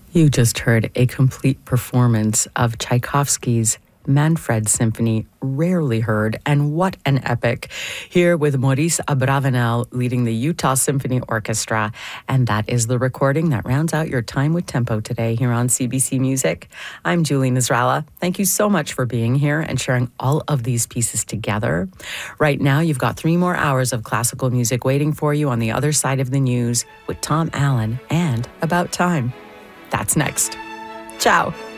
You just heard a complete performance of Tchaikovsky's Manfred Symphony, rarely heard, and what an epic. Here with Maurice Abravanel leading the Utah Symphony Orchestra, and that is the recording that rounds out your time with tempo today here on CBC Music. I'm Julie Nasrallah. Thank you so much for being here and sharing all of these pieces together. Right now, you've got 3 more hours of classical music waiting for you on the other side of the news with Tom Allen and About Time. That's next. Ciao.